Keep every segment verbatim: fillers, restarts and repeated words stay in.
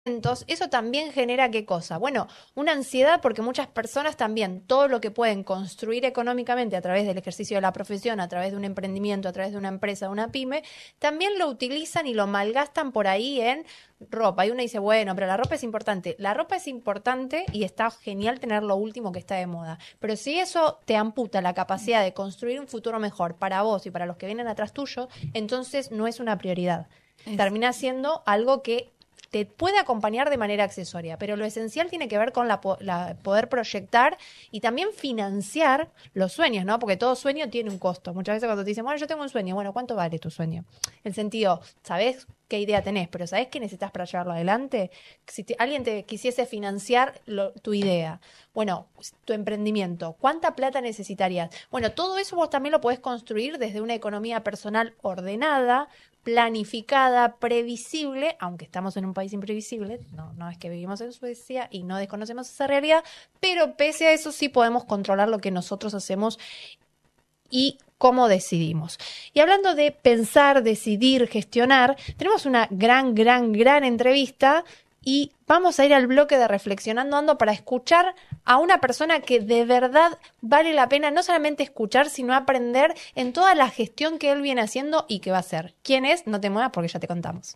eso también genera ¿qué cosa? Bueno, una ansiedad porque muchas personas también todo lo que pueden construir económicamente a través del ejercicio de la profesión, a través de un emprendimiento, a través de una empresa, de una pyme, también lo utilizan y lo malgastan por ahí en ropa. Y uno dice, bueno, pero la ropa es importante. La ropa es importante y está genial tener lo último que está de moda. Pero si eso te amputa la capacidad de construir un futuro mejor para vos y para los que vienen atrás tuyo, entonces no es una prioridad. Es... Termina siendo algo que te puede acompañar de manera accesoria, pero lo esencial tiene que ver con la, la poder proyectar y también financiar los sueños, ¿no? Porque todo sueño tiene un costo. Muchas veces cuando te dicen, bueno, yo tengo un sueño, bueno, ¿cuánto vale tu sueño? El sentido, ¿sabés qué idea tenés? Pero ¿sabés qué necesitas para llevarlo adelante? Si te, alguien te quisiese financiar lo, tu idea, bueno, tu emprendimiento, ¿cuánta plata necesitarías? Bueno, todo eso vos también lo podés construir desde una economía personal ordenada, planificada, previsible, aunque estamos en un país imprevisible, no, no es que vivimos en Suecia y no desconocemos esa realidad, pero pese a eso sí podemos controlar lo que nosotros hacemos y cómo decidimos. Y hablando de pensar, decidir, gestionar, tenemos una gran, gran, gran entrevista y vamos a ir al bloque de Reflexionando Ando para escuchar a una persona que de verdad vale la pena no solamente escuchar, sino aprender en toda la gestión que él viene haciendo y que va a hacer. ¿Quién es? No te muevas porque ya te contamos.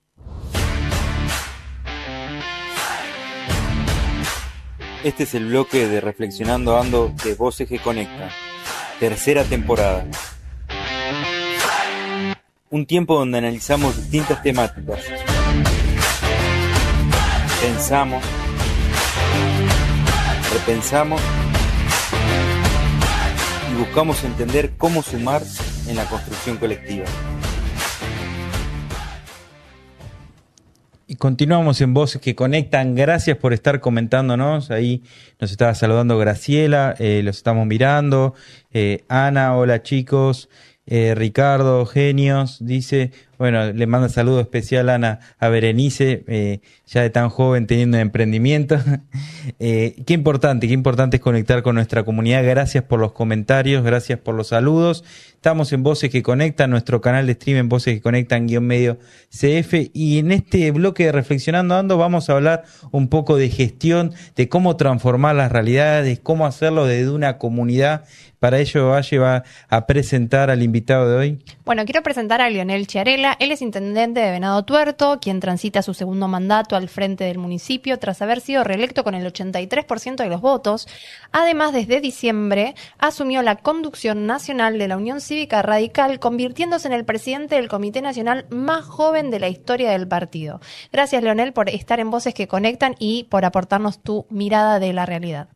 Este es el bloque de Reflexionando Ando de Voces que Conectan. Tercera temporada. Un tiempo donde analizamos distintas temáticas. Pensamos, repensamos y buscamos entender cómo sumar en la construcción colectiva. Y continuamos en Voces que Conectan. Gracias por estar comentándonos. Ahí nos estaba saludando Graciela, eh, los estamos mirando. Eh, Ana, hola chicos. Eh, Ricardo, genios, dice, bueno, le manda saludo especial Ana a Berenice, eh, ya de tan joven teniendo un emprendimiento. eh, qué importante, qué importante es conectar con nuestra comunidad. Gracias por los comentarios, gracias por los saludos. Estamos en Voces que Conectan, nuestro canal de stream en Voces que Conectan guión medio C F, y en este bloque de Reflexionando Ando vamos a hablar un poco de gestión, de cómo transformar las realidades, cómo hacerlo desde una comunidad. Para ello, Valle va a presentar al invitado de hoy. Bueno, quiero presentar a Leonel Chiarella. Él es intendente de Venado Tuerto, quien transita su segundo mandato al frente del municipio tras haber sido reelecto con el ochenta y tres por ciento de los votos. Además, desde diciembre, asumió la conducción nacional de la Unión Cívica Radical, convirtiéndose en el presidente del Comité Nacional más joven de la historia del partido. Gracias, Leonel, por estar en Voces que Conectan y por aportarnos tu mirada de la realidad.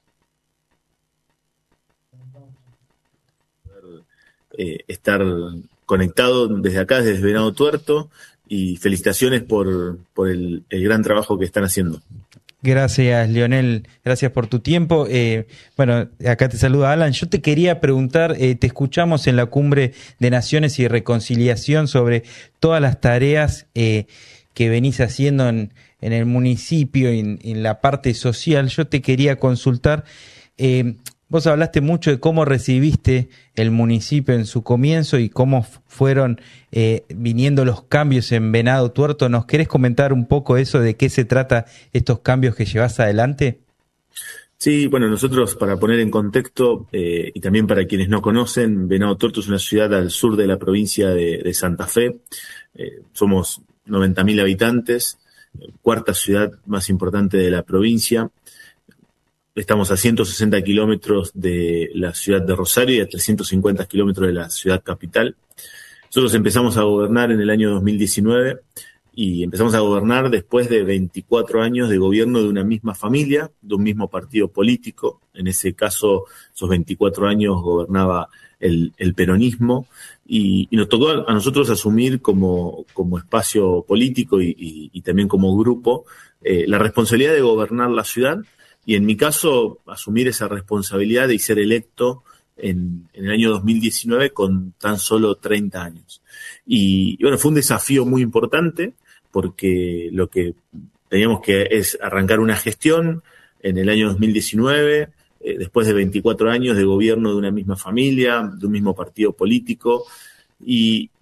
Eh, estar conectado desde acá, desde Venado Tuerto, y felicitaciones por, por el, el gran trabajo que están haciendo. Gracias, Leonel, gracias por tu tiempo. Eh, bueno, acá te saluda Alan. Yo te quería preguntar, eh, te escuchamos en la Cumbre de Naciones y Reconciliación sobre todas las tareas eh, que venís haciendo en, en el municipio, en, en la parte social. Yo te quería consultar, eh, vos hablaste mucho de cómo recibiste el municipio en su comienzo y cómo fueron eh, viniendo los cambios en Venado Tuerto. ¿Nos querés comentar un poco eso, de qué se trata estos cambios que llevas adelante? Sí, bueno, nosotros, para poner en contexto, eh, y también para quienes no conocen, Venado Tuerto es una ciudad al sur de la provincia de, de Santa Fe. Eh, somos noventa mil habitantes, cuarta ciudad más importante de la provincia. Estamos a ciento sesenta kilómetros de la ciudad de Rosario y a trescientos cincuenta kilómetros de la ciudad capital. Nosotros empezamos a gobernar en el año dos mil diecinueve y empezamos a gobernar después de veinticuatro años de gobierno de una misma familia, de un mismo partido político. En ese caso, esos veinticuatro años gobernaba el, el peronismo, y, y nos tocó a, a nosotros asumir como, como espacio político y, y, y también como grupo eh, la responsabilidad de gobernar la ciudad. Y en mi caso, asumir esa responsabilidad y ser electo en, en el año dos mil diecinueve con tan solo treinta años. Y, y bueno, fue un desafío muy importante porque lo que teníamos que es arrancar una gestión en el año dos mil diecinueve, eh, después de veinticuatro años de gobierno de una misma familia, de un mismo partido político. Y,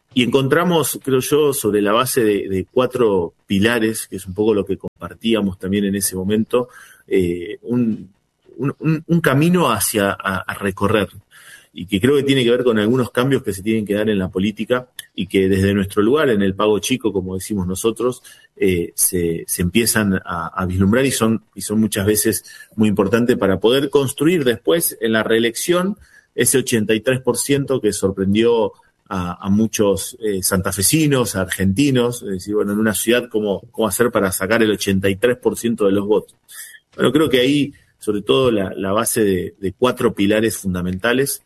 y encontramos, creo yo, sobre la base de, de cuatro pilares, que es un poco lo que compartíamos también en ese momento, eh, un, un, un camino hacia a, a recorrer, y que creo que tiene que ver con algunos cambios que se tienen que dar en la política y que desde nuestro lugar, en el pago chico, como decimos nosotros, eh, se, se empiezan a, a vislumbrar y son, y son muchas veces muy importantes para poder construir después en la reelección ese ochenta y tres por ciento que sorprendió a, a muchos eh, santafesinos, a argentinos, es decir, bueno, en una ciudad, ¿cómo, cómo hacer para sacar el ochenta y tres por ciento de los votos? Bueno, creo que ahí, sobre todo, la, la base de, de cuatro pilares fundamentales.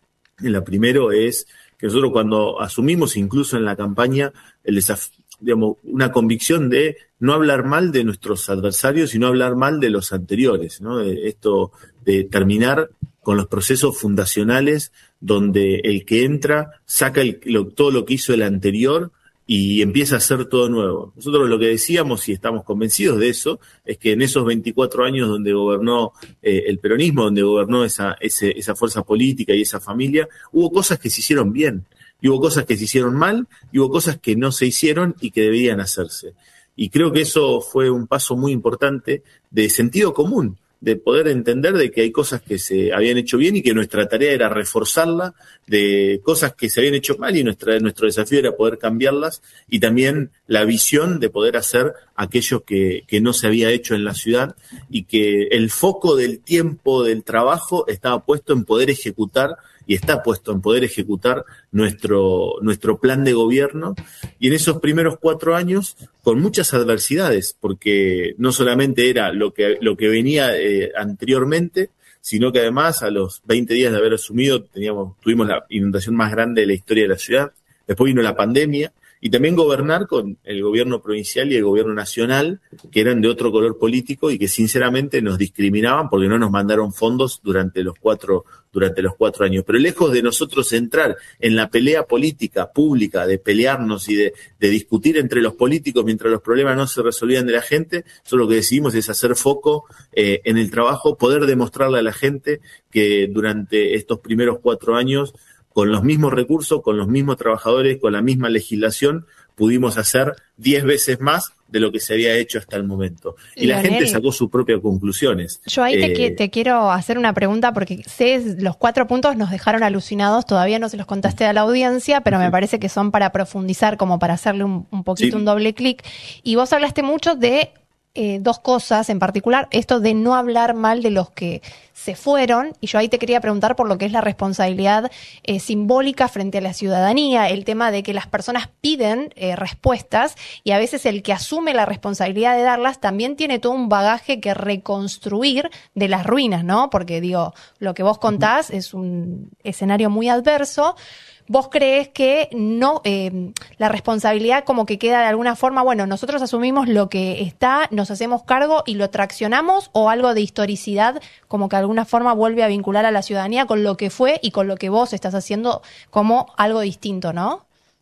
La primero es que nosotros cuando asumimos, incluso en la campaña, el desaf- digamos, una convicción de no hablar mal de nuestros adversarios, sino hablar mal de los anteriores, ¿no? De esto de terminar con los procesos fundacionales donde el que entra saca el, lo, todo lo que hizo el anterior y empieza a hacer todo nuevo. Nosotros lo que decíamos, y estamos convencidos de eso, es que en esos veinticuatro años donde gobernó eh, el peronismo, donde gobernó esa, ese, esa fuerza política y esa familia, hubo cosas que se hicieron bien, y hubo cosas que se hicieron mal, y hubo cosas que no se hicieron y que deberían hacerse. Y creo que eso fue un paso muy importante de sentido común, de poder entender de que hay cosas que se habían hecho bien y que nuestra tarea era reforzarla, de cosas que se habían hecho mal y nuestra, nuestro desafío era poder cambiarlas, y también la visión de poder hacer aquello que, que no se había hecho en la ciudad, y que el foco del tiempo del trabajo estaba puesto en poder ejecutar, y está puesto en poder ejecutar nuestro, nuestro plan de gobierno, y en esos primeros cuatro años, con muchas adversidades, porque no solamente era lo que, lo que venía eh, anteriormente, sino que además a los veinte días de haber asumido teníamos, tuvimos la inundación más grande de la historia de la ciudad, después vino la pandemia, y también gobernar con el gobierno provincial y el gobierno nacional, que eran de otro color político y que sinceramente nos discriminaban porque no nos mandaron fondos durante los cuatro, durante los cuatro años. Pero lejos de nosotros entrar en la pelea política pública, de pelearnos y de, de discutir entre los políticos mientras los problemas no se resolvían de la gente, nosotros lo que decidimos es hacer foco eh, en el trabajo, poder demostrarle a la gente que durante estos primeros cuatro años, con los mismos recursos, con los mismos trabajadores, con la misma legislación, pudimos hacer diez veces más de lo que se había hecho hasta el momento. Y Leonel, la gente sacó sus propias conclusiones. Yo ahí eh, te, te quiero hacer una pregunta, porque sé, los cuatro puntos nos dejaron alucinados, todavía no se los contaste a la audiencia, pero sí, me parece que son para profundizar, como para hacerle un, un poquito sí. un doble clic. Y vos hablaste mucho de eh, dos cosas en particular, esto de no hablar mal de los que se fueron, y yo ahí te quería preguntar por lo que es la responsabilidad eh, simbólica frente a la ciudadanía, el tema de que las personas piden eh, respuestas, y a veces el que asume la responsabilidad de darlas también tiene todo un bagaje que reconstruir de las ruinas, ¿no? Porque digo, lo que vos contás es un escenario muy adverso. ¿Vos creés que no eh, la responsabilidad como que queda de alguna forma, bueno, nosotros asumimos lo que está, nos hacemos cargo y lo traccionamos, o algo de historicidad como que de alguna forma vuelve a vincular a la ciudadanía con lo que fue y con lo que vos estás haciendo como algo distinto, ¿no?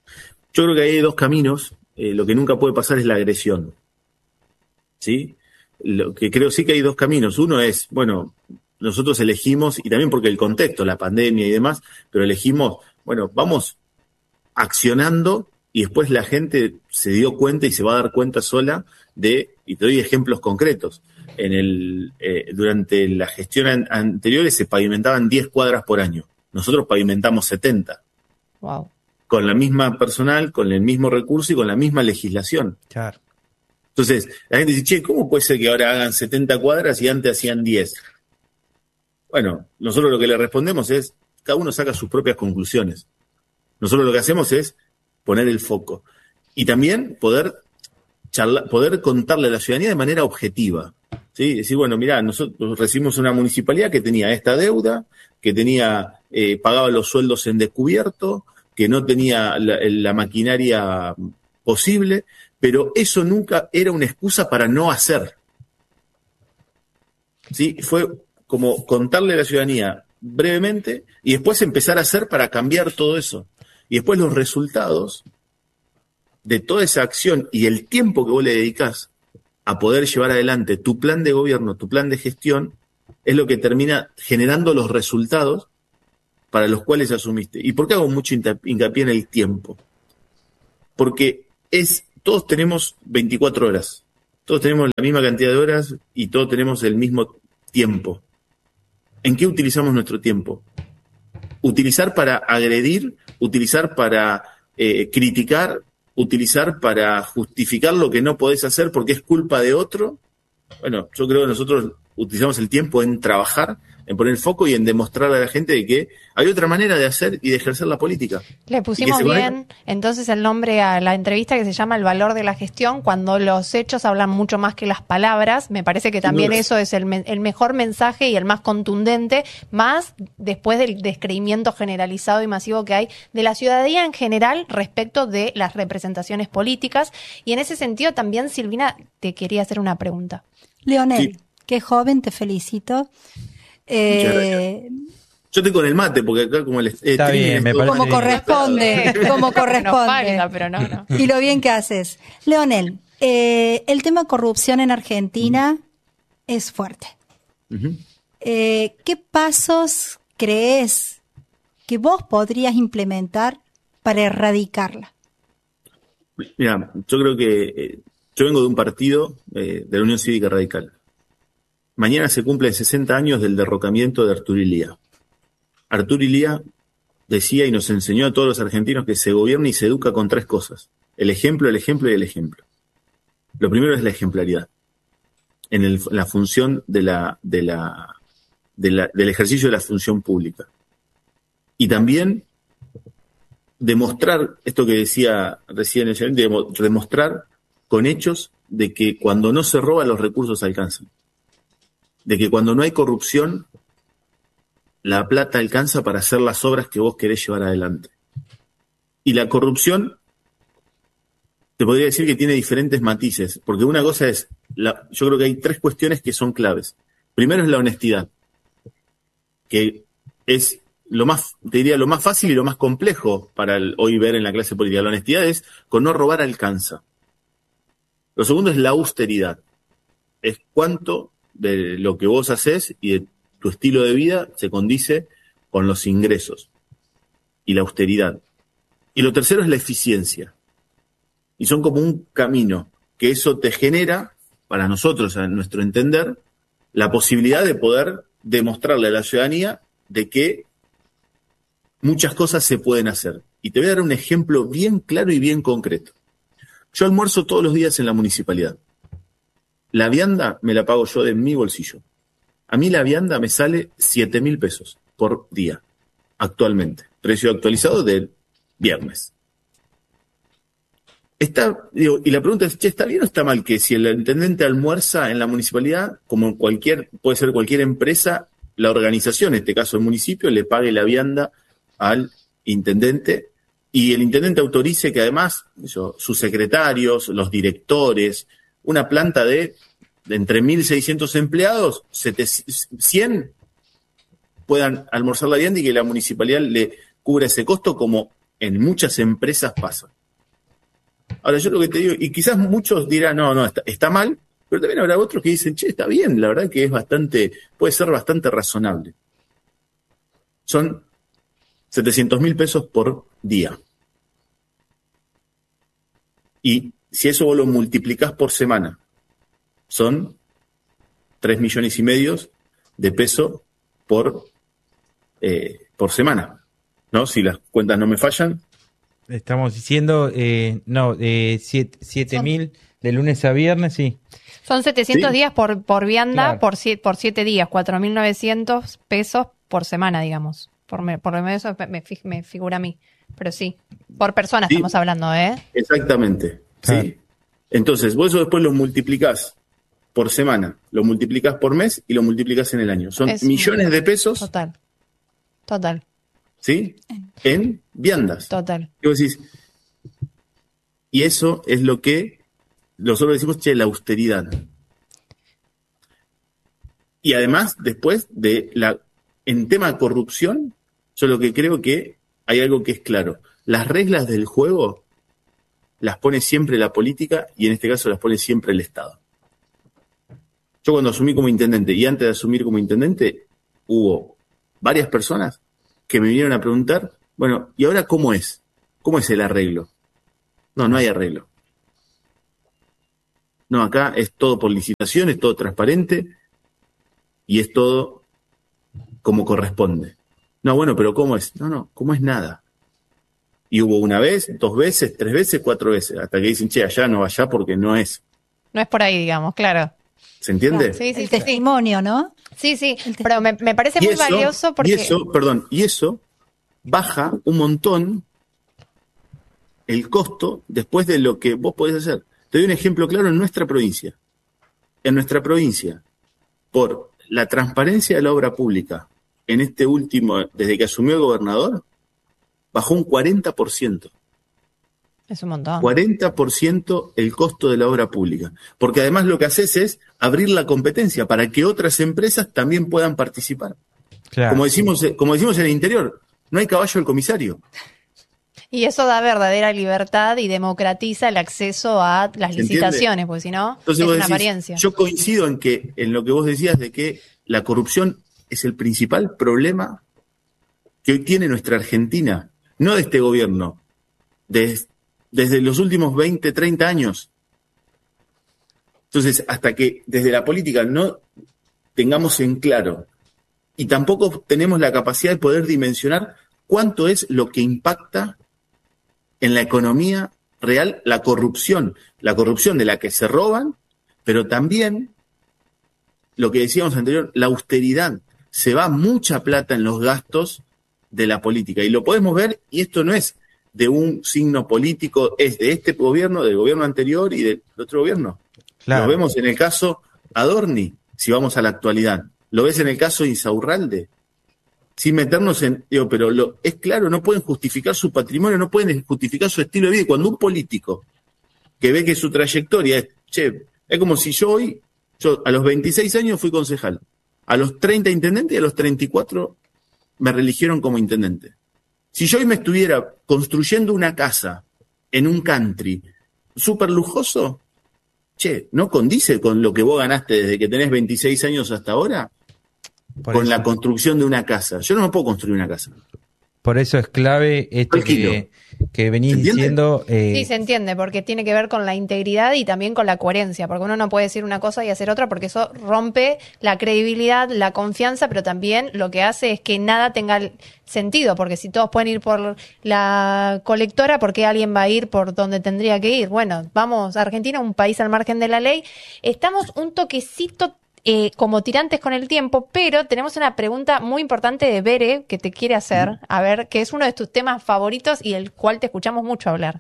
Yo creo que hay dos caminos. Eh, lo que nunca puede pasar es la agresión, ¿sí? Lo que creo sí que hay dos caminos. Uno es, bueno, nosotros elegimos, y también porque el contexto, la pandemia y demás, pero elegimos, bueno, vamos accionando, y después la gente se dio cuenta y se va a dar cuenta sola de, y te doy ejemplos concretos. En el eh, durante la gestión an- anterior se pavimentaban diez cuadras por año. Nosotros pavimentamos setenta. Wow. Con la misma personal, con el mismo recurso y con la misma legislación. Claro. Entonces, la gente dice, che, ¿cómo puede ser que ahora hagan setenta cuadras y antes hacían diez? Bueno, nosotros lo que le respondemos es, cada uno saca sus propias conclusiones. Nosotros lo que hacemos es poner el foco. Y también poder charla, poder contarle a la ciudadanía de manera objetiva. ¿Sí? Decir, bueno, mirá, nosotros recibimos una municipalidad que tenía esta deuda, que tenía eh, pagaba los sueldos en descubierto, que no tenía la, la maquinaria posible, pero eso nunca era una excusa para no hacer. ¿Sí? Fue como contarle a la ciudadanía brevemente y después empezar a hacer para cambiar todo eso. Y después los resultados de toda esa acción y el tiempo que vos le dedicás a poder llevar adelante tu plan de gobierno, tu plan de gestión, es lo que termina generando los resultados para los cuales asumiste. ¿Y por qué hago mucho hincapié en el tiempo? porque es todos tenemos veinticuatro horas, todos tenemos la misma cantidad de horas y todos tenemos el mismo tiempo. ¿En qué utilizamos nuestro tiempo? Utilizar para agredir, utilizar para eh, criticar, utilizar para justificar lo que no podés hacer porque es culpa de otro. Bueno, yo creo que nosotros utilizamos el tiempo en trabajar, en poner el foco y en demostrarle a la gente de que hay otra manera de hacer y de ejercer la política. Le pusimos bien entonces el nombre a la entrevista que se llama El valor de la gestión, cuando los hechos hablan mucho más que las palabras. Me parece que también eso es el, el mejor mensaje y el más contundente, más después del descreimiento generalizado y masivo que hay de la ciudadanía en general respecto de las representaciones políticas. Y en ese sentido también, Silvina, te quería hacer una pregunta. Leonel, Sí. qué joven, te felicito. Eh, Yo estoy con el mate, porque acá como el... Eh, Está bien, me parece como bien. corresponde, como Nos falta, corresponde. pero no, no. Y lo bien que haces. Leonel, eh, el tema corrupción en Argentina es fuerte. Uh-huh. Eh, ¿Qué pasos crees que vos podrías implementar para erradicarla? Mira, yo creo que eh, yo vengo de un partido eh, de la Unión Cívica Radical. Mañana se cumplen sesenta años del derrocamiento de Arturo Illia. Arturo Illia decía y nos enseñó a todos los argentinos que se gobierna y se educa con tres cosas: el ejemplo, el ejemplo y el ejemplo. Lo primero es la ejemplaridad en el, la función de la, de la, de la, del ejercicio de la función pública. Y también demostrar, esto que decía recién el señor, demo- demostrar con hechos de que cuando no se roba los recursos alcanzan. De que cuando no hay corrupción, la plata alcanza para hacer las obras que vos querés llevar adelante. Y la corrupción, te podría decir que tiene diferentes matices, porque una cosa es, la, yo creo que hay tres cuestiones que son claves. Primero es la honestidad, que es lo más, te diría, lo más fácil y lo más complejo para el, hoy ver en la clase política. La honestidad es, con no robar alcanza. Lo segundo es la austeridad, es cuánto de lo que vos hacés y de tu estilo de vida se condice con los ingresos y la austeridad. Y lo tercero es la eficiencia. Y son como un camino que eso te genera, para nosotros, a nuestro entender, la posibilidad de poder demostrarle a la ciudadanía de que muchas cosas se pueden hacer. Y te voy a dar un ejemplo bien claro y bien concreto. Yo almuerzo todos los días en la municipalidad. La vianda me la pago yo de mi bolsillo. A mí la vianda me sale siete mil pesos por día, actualmente. Precio actualizado del viernes. Está, digo, y la pregunta es, che, ¿está bien o está mal que si el intendente almuerza en la municipalidad, como en cualquier, puede ser cualquier empresa, la organización, en este caso el municipio, le pague la vianda al intendente y el intendente autorice que además eso, sus secretarios, los directores, una planta de, de entre mil seiscientos empleados, cien puedan almorzar la vianda y que la municipalidad le cubra ese costo, como en muchas empresas pasa? Ahora, yo lo que te digo, y quizás muchos dirán, no, no, está, está mal, pero también habrá otros que dicen, che, está bien, la verdad que es bastante, puede ser bastante razonable. Son setecientos mil pesos por día. Y si eso vos lo multiplicás por semana, son tres millones y medio de pesos por, eh, por semana, ¿no? Si las cuentas no me fallan. Estamos diciendo, eh, no, eh, siete mil de lunes a viernes, sí. Son setecientos Sí. días por, por vianda, Claro. por, siete, por siete días, cuatro mil novecientos pesos por semana, digamos. Por, me, por lo menos eso me, me, fi- me figura a mí. Pero sí, por persona Sí. estamos hablando, ¿eh? Exactamente, Claro. ¿sí? Entonces, vos eso después lo multiplicás por semana, lo multiplicás por mes y lo multiplicás en el año. Son Es millones de pesos, Total. Total. ¿sí? En viandas. Total. Y vos decís, y eso es lo que nosotros decimos, che, la austeridad. Y además, después de la, en tema de corrupción, yo lo que creo que hay algo que es claro. Las reglas del juego las pone siempre la política y en este caso las pone siempre el Estado. Yo cuando asumí como intendente y antes de asumir como intendente, hubo varias personas que me vinieron a preguntar, bueno, ¿y ahora cómo es? ¿Cómo es el arreglo? No, no hay arreglo. No, acá es todo por licitación, es todo transparente y es todo como corresponde. No, bueno, pero ¿cómo es? No, no, ¿cómo es nada? Y hubo una vez, dos veces, tres veces, cuatro veces, hasta que dicen, che, allá no vaya porque no es. No es por ahí, digamos, claro. ¿Se entiende? Sí, sí, El sí. testimonio, ¿no? Sí, sí, pero me, me parece Y muy eso, valioso porque... Y eso, perdón, y eso baja un montón el costo después de lo que vos podés hacer. Te doy un ejemplo claro en nuestra provincia. En nuestra provincia, por la transparencia de la obra pública, en este último, desde que asumió el gobernador, bajó un cuarenta por ciento. Es un montón. cuarenta por ciento el costo de la obra pública. Porque además lo que haces es abrir la competencia para que otras empresas también puedan participar. Claro. Como decimos, como decimos en el interior, no hay caballo del comisario. Y eso da verdadera libertad y democratiza el acceso a las ¿Se licitaciones, entiende? porque si no, Entonces es vos una decís, apariencia. yo coincido en que en lo que vos decías de que la corrupción es el principal problema que hoy tiene nuestra Argentina, no de este gobierno, de, desde los últimos veinte, treinta años. Entonces, hasta que desde la política no tengamos en claro y tampoco tenemos la capacidad de poder dimensionar cuánto es lo que impacta en la economía real la corrupción, la corrupción de la que se roban, pero también, lo que decíamos anterior, la austeridad. Se va mucha plata en los gastos de la política. Y lo podemos ver, y esto no es de un signo político, es de este gobierno, del gobierno anterior y del otro gobierno. Claro. Lo vemos en el caso Adorni, si vamos a la actualidad. Lo ves en el caso Insaurralde. Sin meternos en... Digo, pero lo, es claro, no pueden justificar su patrimonio, no pueden justificar su estilo de vida. Y cuando un político que ve que su trayectoria es... Che, es como si yo hoy... Yo a los veintiséis años fui concejal. A los treinta intendente y a los treinta y cuatro me reeligieron como intendente. Si yo hoy me estuviera construyendo una casa en un country súper lujoso, che, ¿no condice con lo que vos ganaste desde que tenés veintiséis años hasta ahora? Por Con eso, la construcción de una casa. Yo no me puedo construir una casa. por eso es clave esto Tranquilo. que, que venís ¿Se entiende? diciendo. eh, Sí, se entiende, porque tiene que ver con la integridad y también con la coherencia, porque uno no puede decir una cosa y hacer otra, porque eso rompe la credibilidad, la confianza, pero también lo que hace es que nada tenga sentido, porque si todos pueden ir por la colectora, ¿por qué alguien va a ir por donde tendría que ir? Bueno, vamos, Argentina, un país al margen de la ley. Estamos un toquecito Eh, como tirantes con el tiempo, pero tenemos una pregunta muy importante de Bere que te quiere hacer, a ver, que es uno de tus temas favoritos y el cual te escuchamos mucho hablar.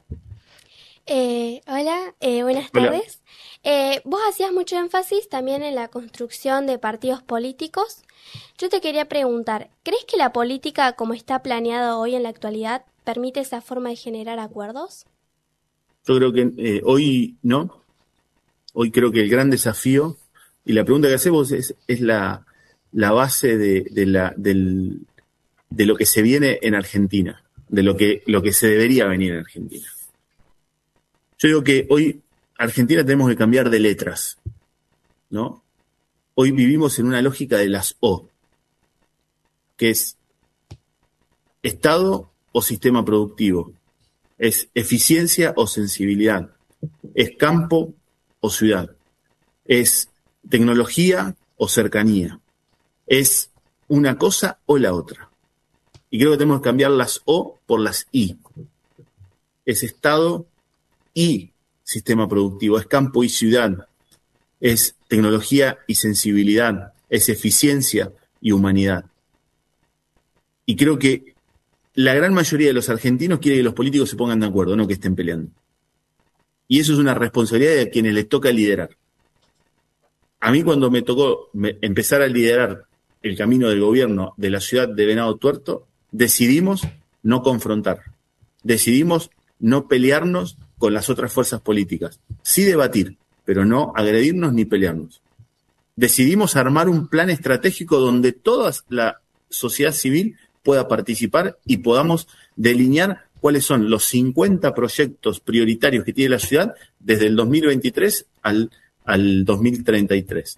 Eh, hola, eh, buenas Hola. tardes. Eh, vos hacías mucho énfasis también en la construcción de partidos políticos. Yo te quería preguntar, ¿crees que la política como está planeada hoy en la actualidad permite esa forma de generar acuerdos? Yo creo que eh, hoy no. Hoy creo que el gran desafío, y la pregunta que hacemos es, es la, la base de, de, la, del, de lo que se viene en Argentina, de lo que, lo que se debería venir en Argentina. Yo digo que hoy Argentina tenemos que cambiar de letras, ¿no? Hoy vivimos en una lógica de las O, que es Estado o sistema productivo, es eficiencia o sensibilidad, es campo o ciudad, es tecnología o cercanía, es una cosa o la otra. Y creo que tenemos que cambiar las O por las I. Es Estado y sistema productivo, es campo y ciudad, es tecnología y sensibilidad, es eficiencia y humanidad. Y creo que la gran mayoría de los argentinos quiere que los políticos se pongan de acuerdo, no que estén peleando. Y eso es una responsabilidad de quienes les toca liderar. A mí cuando me tocó me, empezar a liderar el camino del gobierno de la ciudad de Venado Tuerto, decidimos no confrontar, decidimos no pelearnos con las otras fuerzas políticas, sí debatir, pero no agredirnos ni pelearnos. Decidimos armar un plan estratégico donde toda la sociedad civil pueda participar y podamos delinear cuáles son los cincuenta proyectos prioritarios que tiene la ciudad desde el dos mil veintitrés al al dos mil treinta y tres.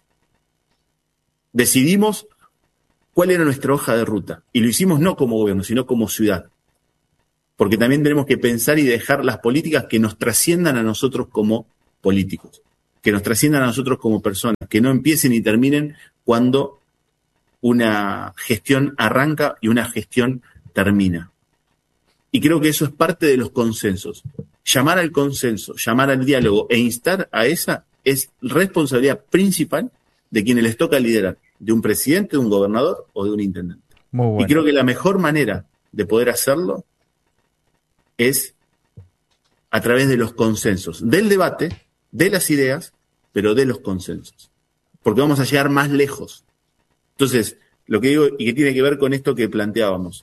Decidimos cuál era nuestra hoja de ruta y lo hicimos no como gobierno, sino como ciudad. porque también tenemos que pensar y dejar las políticas que nos trasciendan a nosotros como políticos, que nos trasciendan a nosotros como personas, que no empiecen y terminen cuando una gestión arranca y una gestión termina. Y creo que eso es parte de los consensos. Llamar al consenso, llamar al diálogo e instar a esa es responsabilidad principal de quienes les toca liderar, de un presidente, de un gobernador o de un intendente. Muy bueno. Y creo que la mejor manera de poder hacerlo es a través de los consensos, del debate, de las ideas, pero de los consensos. Porque vamos a llegar más lejos. Entonces, lo que digo y que tiene que ver con esto que planteábamos.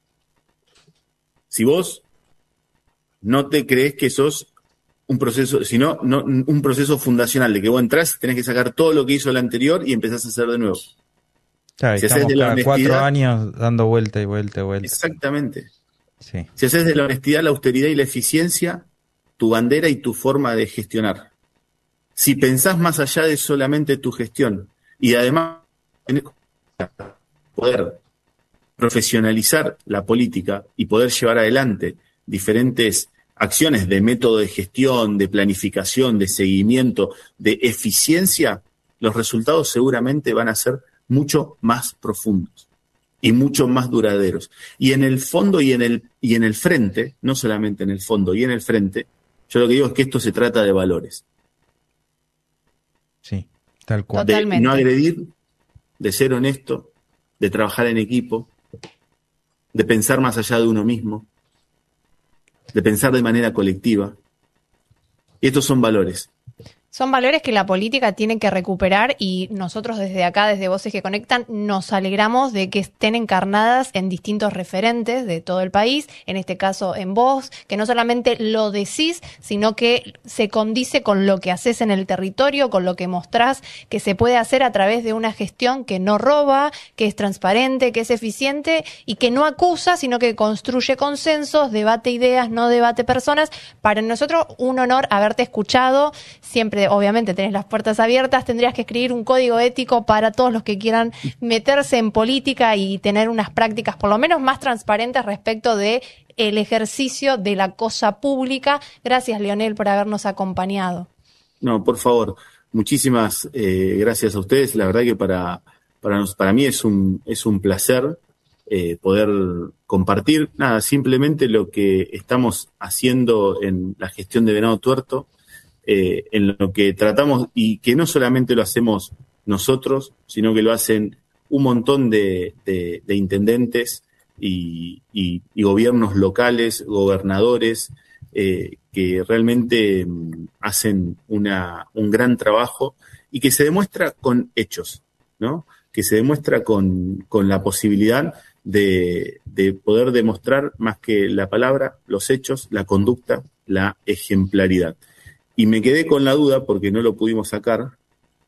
Si vos no te crees que sos un proceso, sino no, un proceso fundacional, de que vos entrás, tenés que sacar todo lo que hizo el anterior y empezás a hacer de nuevo. Claro, si estamos haces de la cada cuatro honestidad, años dando vuelta y vuelta y vuelta. Exactamente. Sí. Si haces de la honestidad, la austeridad y la eficiencia tu bandera y tu forma de gestionar. Si pensás más allá de solamente tu gestión y además tenés que poder profesionalizar la política y poder llevar adelante diferentes acciones de método de gestión, de planificación, de seguimiento, de eficiencia, los resultados seguramente van a ser mucho más profundos y mucho más duraderos. Y en el fondo y en el, y en el frente, no solamente en el fondo y en el frente, yo lo que digo es que esto se trata de valores. Sí, tal cual. De Totalmente. no agredir, de ser honesto, de trabajar en equipo, de pensar más allá de uno mismo, de pensar de manera colectiva. Y estos son valores. Son valores que la política tiene que recuperar y nosotros desde acá, desde Voces que Conectan, nos alegramos de que estén encarnadas en distintos referentes de todo el país, en este caso en vos, que no solamente lo decís, sino que se condice con lo que haces en el territorio, con lo que mostrás que se puede hacer a través de una gestión que no roba, que es transparente, que es eficiente y que no acusa, sino que construye consensos, debate ideas, no debate personas. Para nosotros un honor haberte escuchado, siempre obviamente tenés las puertas abiertas, tendrías que escribir un código ético para todos los que quieran meterse en política y tener unas prácticas por lo menos más transparentes respecto de el ejercicio de la cosa pública. Gracias, Leonel, por habernos acompañado. No, por favor, muchísimas eh, gracias a ustedes. La verdad que para, para, nos, para mí es un, es un placer eh, poder compartir, nada, simplemente lo que estamos haciendo en la gestión de Venado Tuerto, Eh, en lo que tratamos, y que no solamente lo hacemos nosotros, sino que lo hacen un montón de, de, de intendentes y, y, y gobiernos locales, gobernadores, eh, que realmente um, hacen una, un gran trabajo y que se demuestra con hechos, ¿no? Que se demuestra con, con la posibilidad de, de poder demostrar más que la palabra, los hechos, la conducta, la ejemplaridad. Y me quedé con la duda, porque no lo pudimos sacar,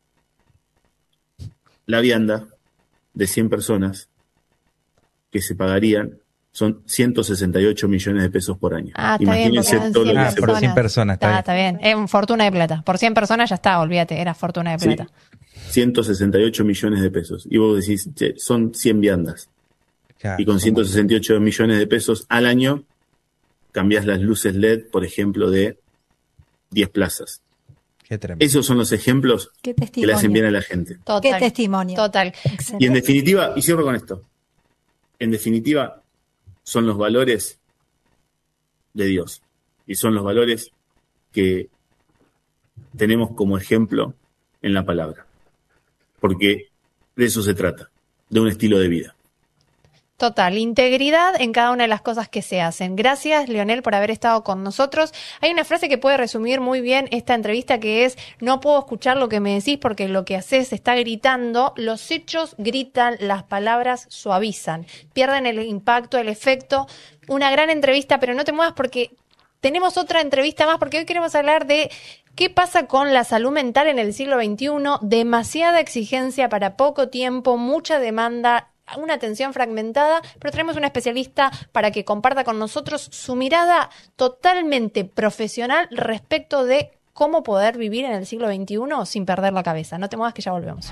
la vianda de cien personas que se pagarían son ciento sesenta y ocho millones de pesos por año. Ah, está bien, porque eran todo lo cien que Ah, se por puede. cien personas, está Está, bien. está bien, es una fortuna de plata. Por cien personas ya está, olvídate, era fortuna de Sí, plata. ciento sesenta y ocho millones de pesos. Y vos decís, che, son cien viandas. Claro, Y con somos- ciento sesenta y ocho millones de pesos al año, cambiás las luces L E D, por ejemplo, de diez plazas. Qué tremendo. Esos son los ejemplos Qué que le testimonio. hacen bien a la gente. Total. Qué testimonio. Total. Excelente. Y en definitiva, y cierro con esto, en definitiva son los valores de Dios y son los valores que tenemos como ejemplo en la palabra, porque de eso se trata, de un estilo de vida. Total, integridad en cada una de las cosas que se hacen. Gracias, Leonel, por haber estado con nosotros. Hay una frase que puede resumir muy bien esta entrevista que es: no puedo escuchar lo que me decís porque lo que haces está gritando. Los hechos gritan, las palabras suavizan, pierden el impacto, el efecto. Una gran entrevista, pero no te muevas porque tenemos otra entrevista más, porque hoy queremos hablar de qué pasa con la salud mental en el siglo veintiuno. Demasiada exigencia para poco tiempo, mucha demanda, una atención fragmentada, pero tenemos una especialista para que comparta con nosotros su mirada totalmente profesional respecto de cómo poder vivir en el siglo veintiuno sin perder la cabeza. No te muevas que ya volvemos.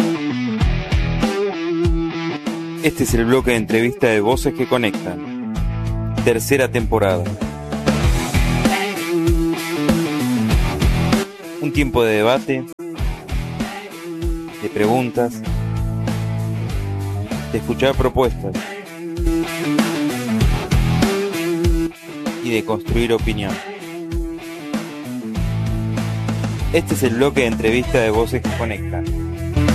Este es el bloque de entrevista de Voces que Conectan. tercera temporada. Un tiempo de debate, de preguntas, de escuchar propuestas y de construir opinión. Este es el bloque de entrevista de Voces que Conectan.